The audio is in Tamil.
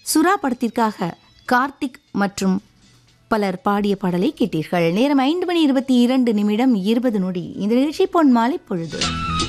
சுறா படத்திற்காக கார்த்திக் மற்றும் பலர் பாடிய பாடலை கேட்டீர்கள். நேரம் 5:22 நிமிடம் 20 நொடி. இந்த நிகழ்ச்சி பொன் மாலை பொழுது.